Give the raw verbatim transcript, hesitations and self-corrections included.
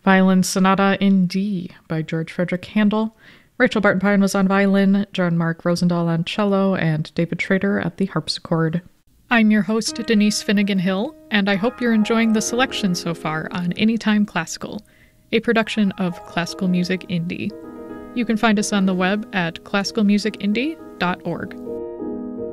Violin Sonata in D by George Frederick Handel. Rachel Barton Pine was on violin, John Mark Rosendahl on cello, and David Schrader at the harpsichord. I'm your host, Denise Finnegan Hill, and I hope you're enjoying the selection so far on Anytime Classical, a production of Classical Music Indie. You can find us on the web at classical music indie dot org.